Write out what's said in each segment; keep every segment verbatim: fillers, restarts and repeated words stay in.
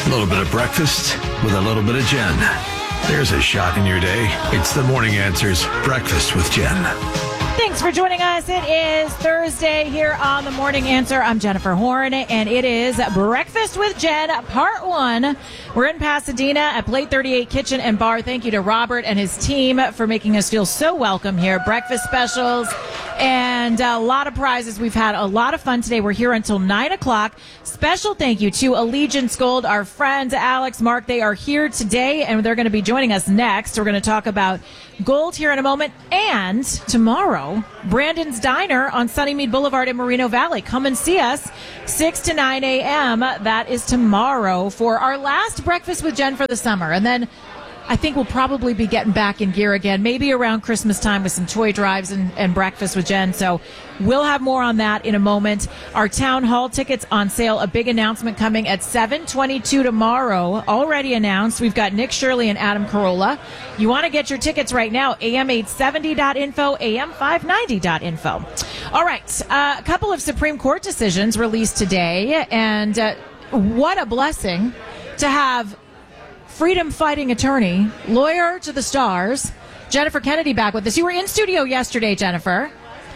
A little bit of breakfast with a little bit of Jen. There's a shot in your day. It's the Morning Answers Breakfast with Jen. Thanks for joining us. It is Thursday here on The Morning Answer. I'm Jennifer Horn, and it is Breakfast with Jen, Part one. We're in Pasadena at Plate thirty-eight Kitchen and Bar. Thank you to Robert and his team for making us feel so welcome here. Breakfast specials and a lot of prizes. We've had a lot of fun today. We're here until nine o'clock. Special thank you to Allegiance Gold, our friends Alex, Mark. They are here today, and they're going to be joining us next. We're going to talk about gold here in a moment. And tomorrow, Brandon's Diner on Sunnymead Boulevard in Moreno Valley. Come and see us, six to nine a.m. That is tomorrow for our last Breakfast with Jen for the summer. And then I think we'll probably be getting back in gear again, maybe around Christmas time with some toy drives and, and Breakfast with Jen. So we'll have more on that in a moment. Our town hall tickets on sale, a big announcement coming at seven twenty-two tomorrow, already announced. We've got Nick Shirley and Adam Carolla. You want to get your tickets right now, A M eight seventy dot info, A M five ninety dot info. All right, uh, a couple of Supreme Court decisions released today, and uh, what a blessing to have freedom-fighting attorney, lawyer to the stars, Jennifer Kennedy back with us. You were in studio yesterday, Jennifer.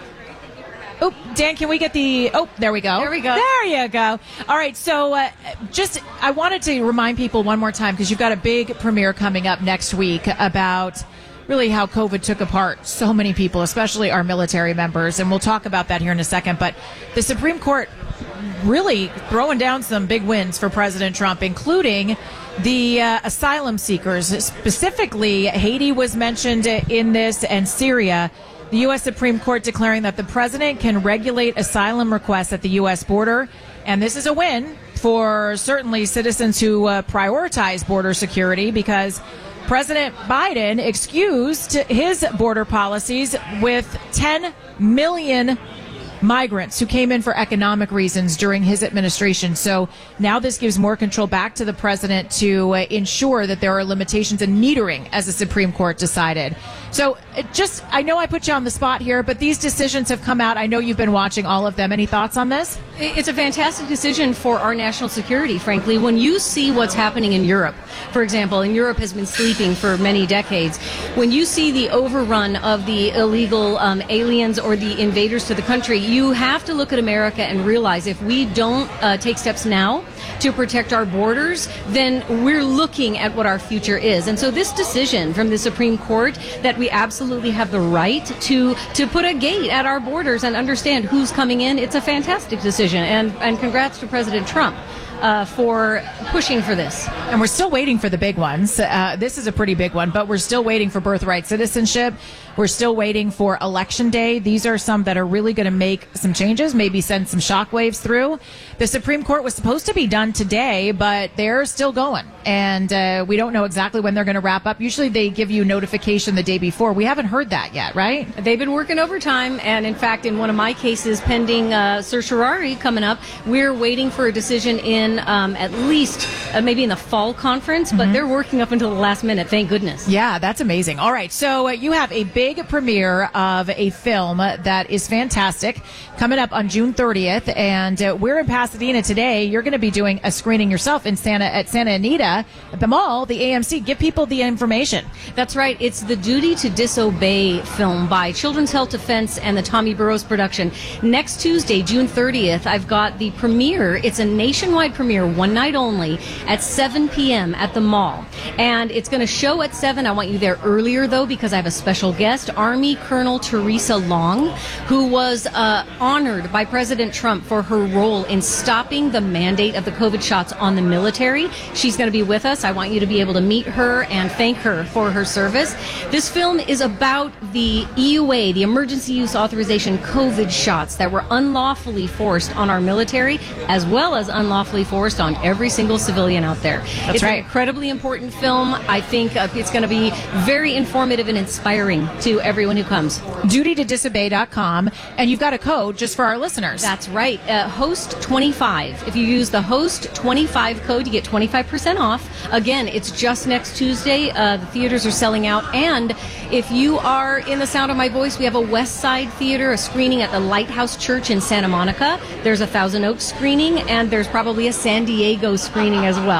Oh, Dan, can we get the... Oh, there we go. There we go. There you go. All right, so uh, just I wanted to remind people one more time, because you've got a big premiere coming up next week about really how COVID took apart so many people, especially our military members, and we'll talk about that here in a second. But the Supreme Court really throwing down some big wins for President Trump, including the uh, asylum seekers. Specifically, Haiti was mentioned in this, and Syria. The U S Supreme Court declaring that the president can regulate asylum requests at the U S border. And this is a win for certainly citizens who uh, prioritize border security, because President Biden excused his border policies with ten million migrants who came in for economic reasons during his administration. So now this gives more control back to the president to uh, ensure that there are limitations in metering, as the Supreme Court decided. So it just, I know I put you on the spot here, but these decisions have come out. I know you've been watching all of them. Any thoughts on this? It's a fantastic decision for our national security, frankly. When you see what's happening in Europe, for example, and Europe has been sleeping for many decades, when you see the overrun of the illegal um, aliens or the invaders to the country, you have to look at America and realize if we don't uh, take steps now to protect our borders, then we're looking at what our future is. And so this decision from the Supreme Court that we absolutely have the right to to put a gate at our borders and understand who's coming in, it's a fantastic decision. And, and congrats to President Trump Uh, for pushing for this. And we're still waiting for the big ones. Uh, this is a pretty big one, but we're still waiting for birthright citizenship. We're still waiting for Election Day. These are some that are really going to make some changes, maybe send some shockwaves through. The Supreme Court was supposed to be done today, but they're still going. And uh, we don't know exactly when they're going to wrap up. Usually they give you notification the day before. We haven't heard that yet, right? They've been working overtime. And in fact, in one of my cases pending uh, certiorari coming up, we're waiting for a decision in Um, at least uh, maybe in the fall conference, but mm-hmm. they're working up until the last minute, thank goodness. Yeah, that's amazing. All right, so uh, you have a big premiere of a film that is fantastic coming up on June thirtieth, and uh, we're in Pasadena today. You're going to be doing a screening yourself in Santa at Santa Anita at the mall, the A M C. Give people the information. That's right. It's the Duty to Disobey film by Children's Health Defense and the Tommy Burrows production. Next Tuesday, June thirtieth, I've got the premiere. It's a nationwide premiere, one night only, at seven p.m. at the mall. And it's going to show at seven. I want you there earlier, though, because I have a special guest, Army Colonel Teresa Long, who was uh, honored by President Trump for her role in stopping the mandate of the COVID shots on the military. She's going to be with us. I want you to be able to meet her and thank her for her service. This film is about the E U A, the Emergency Use Authorization COVID shots that were unlawfully forced on our military, as well as unlawfully forced on every single civilian out there. That's it's right. an incredibly important film. I think uh, it's going to be very informative and inspiring to everyone who comes. duty to disobey dot com, and you've got a code just for our listeners. That's right. Uh, host twenty-five. If you use the host twenty-five code, you get twenty-five percent off. Again, it's just next Tuesday. Uh, the theaters are selling out. And if you are in the sound of my voice, we have a West Side Theater, a screening at the Lighthouse Church in Santa Monica. There's a Thousand Oaks screening, and there's probably a San Diego screening as well. Awesome.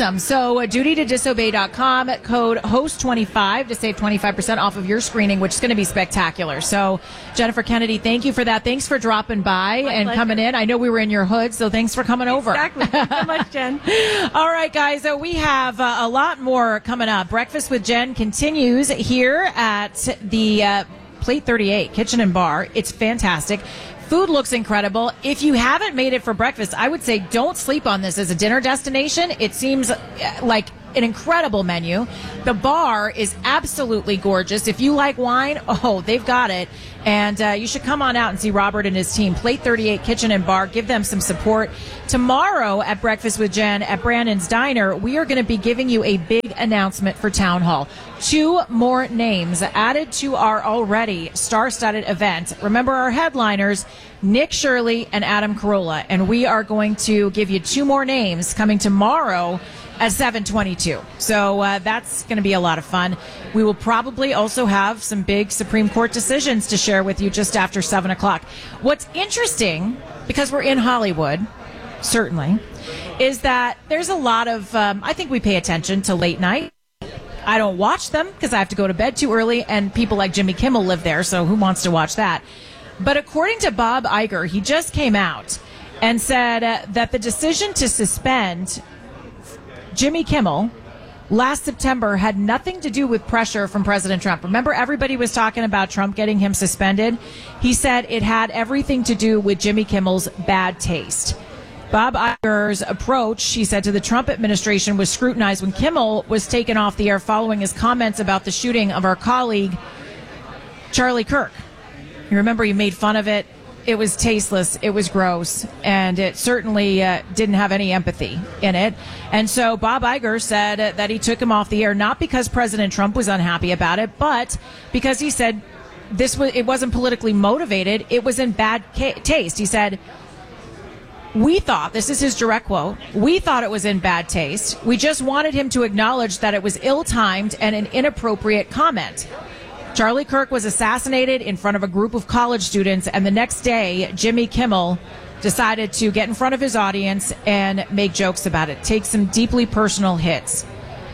awesome. So uh, duty to disobey dot com, code host twenty-five to save twenty-five percent off of your screening, which is going to be spectacular. So Jennifer Kennedy, thank you for that. Thanks for dropping by My and pleasure. coming in. I know we were in your hood, so thanks for coming over. Exactly. Thanks so much, Jen. All right, guys, uh, we have uh, a lot more coming up. Breakfast with Jen continues here at the uh, Plate thirty-eight Kitchen and Bar. It's fantastic. Food looks incredible. If you haven't made it for breakfast, I would say don't sleep on this as a dinner destination. It seems uh, like an incredible menu. The bar is absolutely gorgeous. If you like wine, oh, they've got it. And uh, you should come on out and see Robert and his team. Plate thirty-eight Kitchen and Bar. Give them some support. Tomorrow at Breakfast with Jen at Brandon's Diner, we are going to be giving you a big announcement for Town Hall. Two more names added to our already star-studded event. Remember our headliners, Nick Shirley and Adam Carolla. And we are going to give you two more names coming tomorrow at seven twenty-two. So uh, that's going to be a lot of fun. We will probably also have some big Supreme Court decisions to share with you just after seven o'clock. What's interesting, because we're in Hollywood, certainly, is that there's a lot of, um, I think we pay attention to late night. I don't watch them because I have to go to bed too early, and people like Jimmy Kimmel live there, so who wants to watch that? But according to Bob Iger, he just came out and said uh, that the decision to suspend Jimmy Kimmel last September had nothing to do with pressure from President Trump. Remember, everybody was talking about Trump getting him suspended? He said it had everything to do with Jimmy Kimmel's bad taste. Bob Iger's approach, he said, to the Trump administration was scrutinized when Kimmel was taken off the air following his comments about the shooting of our colleague, Charlie Kirk. You remember he made fun of it. It was tasteless, it was gross, and it certainly uh, didn't have any empathy in it. And so Bob Iger said uh, that he took him off the air, not because President Trump was unhappy about it, but because he said this was, it wasn't politically motivated, it was in bad ca- taste. He said, we thought, this is his direct quote, we thought it was in bad taste. We just wanted him to acknowledge that it was ill-timed and an inappropriate comment. Charlie Kirk was assassinated in front of a group of college students, and the next day, Jimmy Kimmel decided to get in front of his audience and make jokes about it, take some deeply personal hits.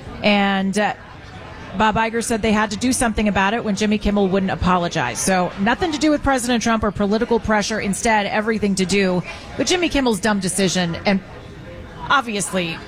And uh, Bob Iger said they had to do something about it when Jimmy Kimmel wouldn't apologize. So nothing to do with President Trump or political pressure. Instead, everything to do with Jimmy Kimmel's dumb decision. And obviously,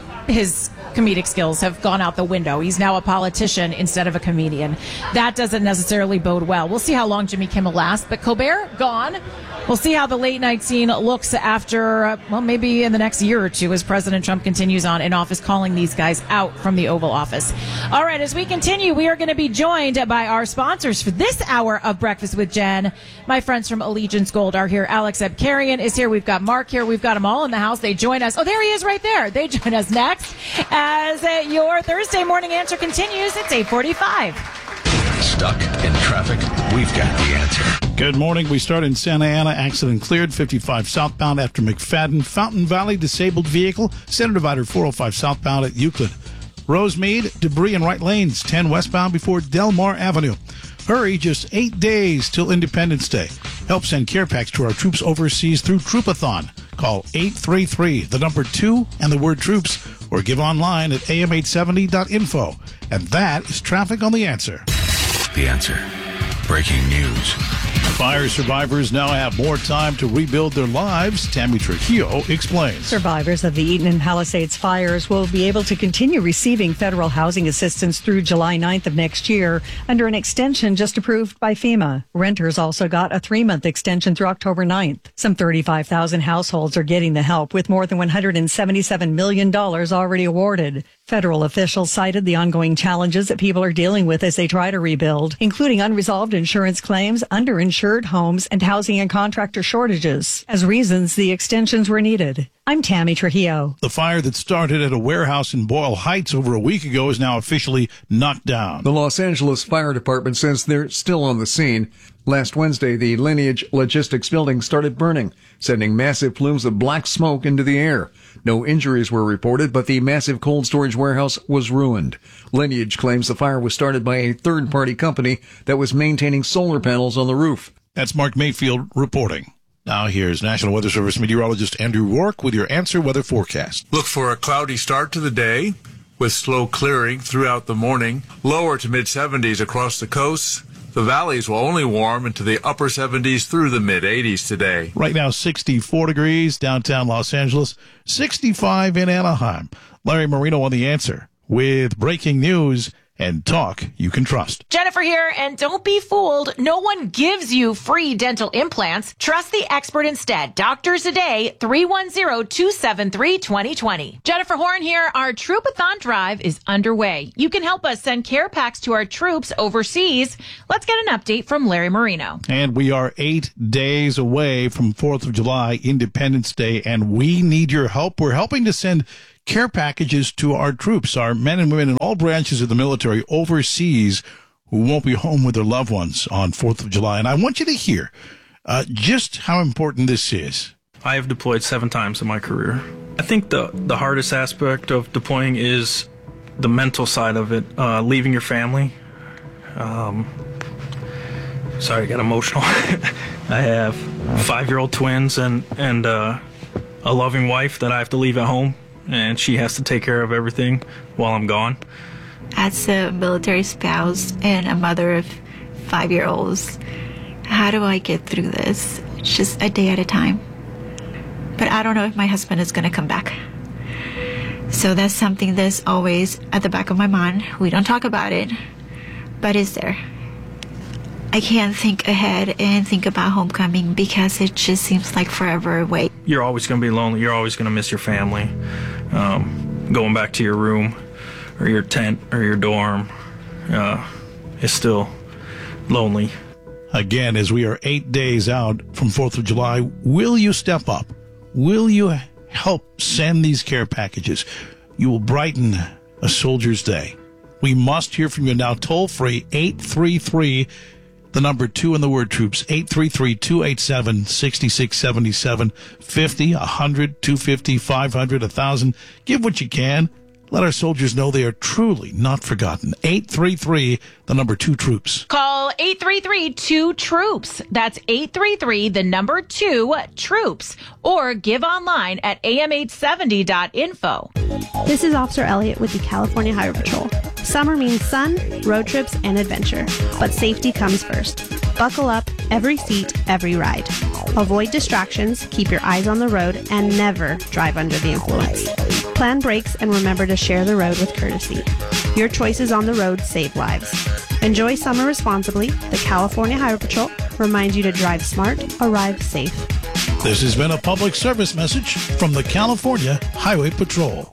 his comedic skills have gone out the window. He's now a politician instead of a comedian. That doesn't necessarily bode well. We'll see how long Jimmy Kimmel lasts. But Colbert, gone. We'll see how the late night scene looks after, uh, well, maybe in the next year or two as President Trump continues on in office, calling these guys out from the Oval Office. All right, as we continue, we are going to be joined by our sponsors for this hour of Breakfast with Jen. My friends from Allegiance Gold are here. Alex Abkarian is here. We've got Mark here. We've got them all in the house. They join us. Oh, there he is right there. They join us next as uh, your Thursday morning answer continues. It's eight forty-five. Stuck in traffic? We've got the answer. Good morning. We start in Santa Ana. Accident cleared. fifty-five southbound after McFadden. Fountain Valley disabled vehicle. Center divider four oh five southbound at Euclid. Rosemead, debris in right lanes. ten westbound before Delmar Avenue. Hurry, just eight days till Independence Day. Help send care packs to our troops overseas through Troopathon. Call eight three three, the number two, and the word troops, or give online at a m eight seventy dot info. And that is Traffic on the Answer. The answer. Breaking news. Fire survivors now have more time to rebuild their lives. Tammy Trujillo explains. Survivors of the Eaton and Palisades fires will be able to continue receiving federal housing assistance through July ninth of next year under an extension just approved by FEMA. Renters also got a three-month extension through October ninth. Some thirty-five thousand households are getting the help, with more than one hundred seventy-seven million dollars already awarded. Federal officials cited the ongoing challenges that people are dealing with as they try to rebuild, including unresolved insurance claims, underinsured homes, and housing and contractor shortages, as reasons the extensions were needed. I'm Tammy Trujillo. The fire that started at a warehouse in Boyle Heights over a week ago is now officially knocked down. The Los Angeles Fire Department says they're still on the scene. Last Wednesday, the Lineage Logistics building started burning, sending massive plumes of black smoke into the air. No injuries were reported, but the massive cold storage warehouse was ruined. Lineage claims the fire was started by a third-party company that was maintaining solar panels on the roof. That's Mark Mayfield reporting. Now here's National Weather Service meteorologist Andrew Rourke with your Answer Weather forecast. Look for a cloudy start to the day with slow clearing throughout the morning. Lower to mid seventies across the coast. The valleys will only warm into the upper seventies through the mid eighties today. Right now, sixty-four degrees downtown Los Angeles, sixty-five in Anaheim. Larry Marino on The Answer with breaking news and talk you can trust. Jennifer here, and don't be fooled. No one gives you free dental implants. Trust the expert instead. Doctors a Day, three one zero, two seven three, two zero two zero. Jennifer Horn here. Our Troopathon drive is underway. You can help us send care packs to our troops overseas. Let's get an update from Larry Marino. And we are eight days away from fourth of July, Independence Day, and we need your help. We're helping to send care packages to our troops, our men and women in all branches of the military overseas who won't be home with their loved ones on fourth of July. And I want you to hear uh, just how important this is. I have deployed seven times in my career. I think the, the hardest aspect of deploying is the mental side of it, uh, leaving your family. Um, sorry, I got emotional. I have five-year-old twins and, and uh, a loving wife that I have to leave at home, and she has to take care of everything while I'm gone. As a military spouse and a mother of five-year-olds, how do I get through this? It's just a day at a time. But I don't know if my husband is going to come back. So that's something that's always at the back of my mind. We don't talk about it, but it's there. I can't think ahead and think about homecoming because it just seems like forever away. You're always going to be lonely. You're always going to miss your family. Um, going back to your room or your tent or your dorm uh, is still lonely. Again, as we are eight days out from fourth of July, will you step up? Will you help send these care packages? You will brighten a soldier's day. We must hear from you now. Toll free, eight three three, the number two in the word troops, eight three three, two eight seven, six six seven seven, fifty, one hundred, two fifty, five hundred, one thousand. Give what you can. Let our soldiers know they are truly not forgotten. eight three three, the number two troops. Call eight three three, two troops. That's eight three three, the number two troops. Or give online at a m eight seventy dot info. This is Officer Elliott with the California Highway Patrol. Summer means sun, road trips, and adventure. But safety comes first. Buckle up, every seat, every ride. Avoid distractions, keep your eyes on the road, and never drive under the influence. Plan brakes and remember to share the road with courtesy. Your choices on the road save lives. Enjoy summer responsibly. The California Highway Patrol reminds you to drive smart, arrive safe. This has been a public service message from the California Highway Patrol.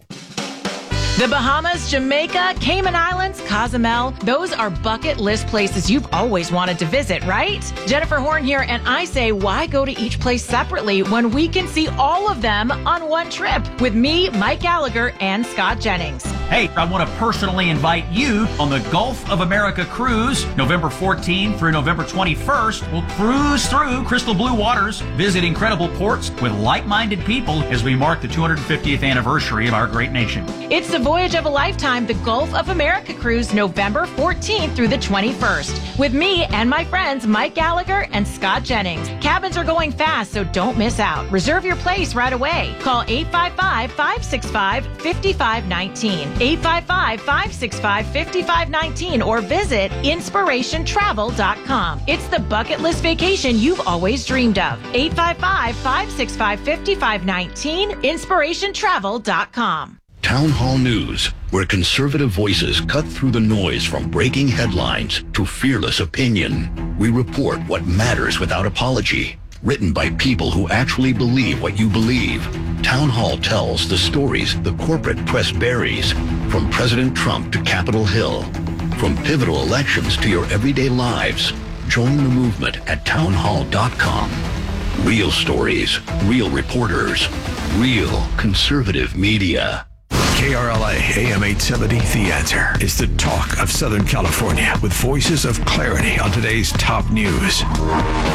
The Bahamas, Jamaica, Cayman Islands, Cozumel, those are bucket list places you've always wanted to visit, right? Jennifer Horn here, and I say, why go to each place separately when we can see all of them on one trip with me, Mike Gallagher, and Scott Jennings? Hey, I want to personally invite you on the Gulf of America cruise, November fourteenth through November twenty-first. We'll cruise through crystal blue waters, visit incredible ports with like-minded people as we mark the two hundred fiftieth anniversary of our great nation. It's the voyage of a lifetime, the Gulf of America cruise, November fourteenth through the twenty-first, with me and my friends Mike Gallagher and Scott Jennings. Cabins are going fast, so don't miss out. Reserve your place right away. Call eight five five, five six five, five five one nine, eight five five, five six five, five five one nine, or visit inspiration travel dot com. It's the bucket list vacation you've always dreamed of. eight five five, five six five, five five one nine, inspiration travel dot com. Town Hall News, where conservative voices cut through the noise from breaking headlines to fearless opinion. We report what matters without apology. Written by people who actually believe what you believe. Town Hall tells the stories the corporate press buries, from President Trump to Capitol Hill, from pivotal elections to your everyday lives. Join the movement at town hall dot com. Real stories, real reporters, real conservative media. K R L A A M eight seventy, The Answer is the talk of Southern California with voices of clarity on today's top news.